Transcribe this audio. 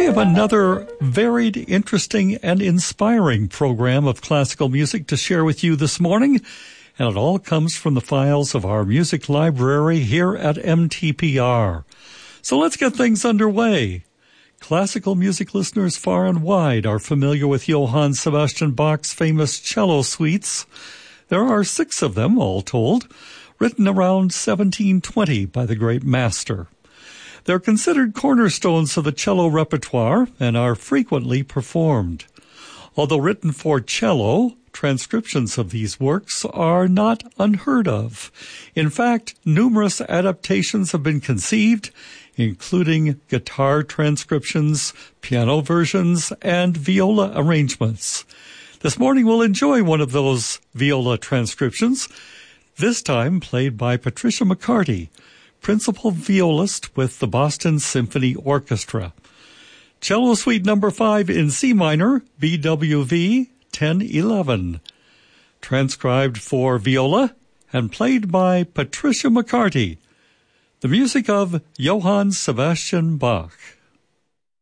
We have another varied, interesting, and inspiring program of classical music to share with you this morning, and it all comes from the files of our music library here at MTPR. So let's get things underway. Classical music listeners far and wide are familiar with Johann Sebastian Bach's famous cello suites. There are 6 of them, all told, written around 1720 by the great master. They're considered cornerstones of the cello repertoire and are frequently performed. Although written for cello, transcriptions of these works are not unheard of. In fact, numerous adaptations have been conceived, including guitar transcriptions, piano versions, and viola arrangements. This morning we'll enjoy one of those viola transcriptions, this time played by Patricia McCarty, principal violist with the Boston Symphony Orchestra. Cello Suite Number 5 in C minor, BWV 1011. Transcribed for viola and played by Patricia McCarty. The music of Johann Sebastian Bach.